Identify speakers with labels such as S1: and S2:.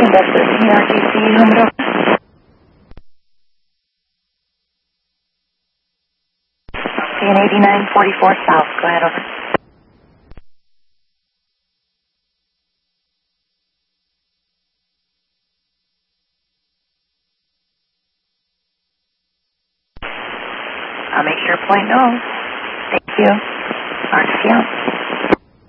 S1: That's 13 RTC, Humidor. And 8944 South. Go ahead, over. I'll make sure point knows. Thank you. RTC out.